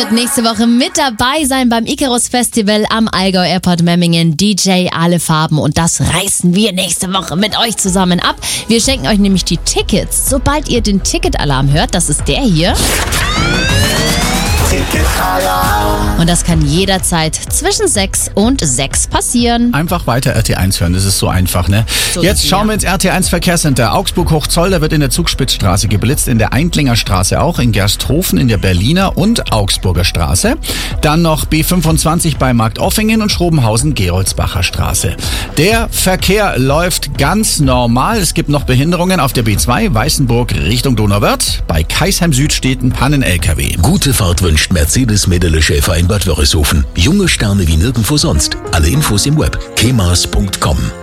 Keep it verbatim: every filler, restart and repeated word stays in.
wird nächste Woche mit dabei sein beim Icarus Festival am Allgäu Airport Memmingen. D J Alle Farben und das reißen wir nächste Woche mit euch zusammen ab. Wir schenken euch nämlich die Tickets, sobald ihr den Ticketalarm hört. Das ist der hier. Und das kann jederzeit zwischen sechs und sechs passieren. Einfach weiter R T eins hören, das ist so einfach, ne? So Jetzt schauen wir ins R T eins Verkehrscenter. Augsburg-Hochzoll, da wird in der Zugspitzstraße geblitzt, in der Eindlinger Straße auch, in Gersthofen, in der Berliner und Augsburger Straße. Dann noch B fünfundzwanzig bei Marktoffingen und Schrobenhausen-Geroldsbacher Straße. Der Verkehr läuft ganz normal. Es gibt noch Behinderungen auf der B zwei, Weißenburg Richtung Donauwörth. Bei Kaisheim Süd steht ein Pannen-L K W. Gute Fahrt wünscht Mercedes-Medele Schäfer in Bad Wörishofen. Junge Sterne wie nirgendwo sonst. Alle Infos im Web kemas punkt com.